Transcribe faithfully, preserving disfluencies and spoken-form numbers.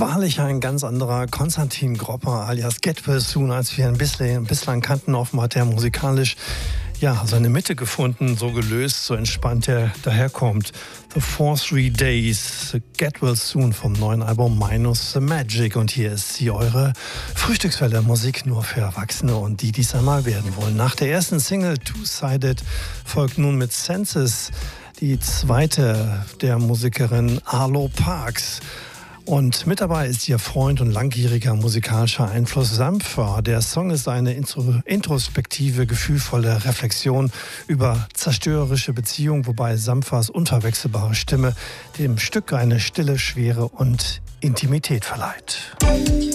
Wahrlich ein ganz anderer Konstantin Gropper alias Get Well Soon, als wir ihn bislang, bislang kannten. Offenbar hat er musikalisch ja, seine Mitte gefunden, so gelöst, so entspannt er daherkommt. The Four Three Days, The Get Well Soon vom neuen Album Minus the Magic. Und hier ist sie, eure Frühstückswelle, Musik nur für Erwachsene und die, die es einmal werden wollen. Nach der ersten Single Two-Sided folgt nun mit Senses die zweite der Musikerin Arlo Parks. Und mit dabei ist ihr Freund und langjähriger musikalischer Einfluss Sampha. Der Song ist eine introspektive, gefühlvolle Reflexion über zerstörerische Beziehungen, wobei Samphas unverwechselbare Stimme dem Stück eine stille Schwere und Intimität verleiht.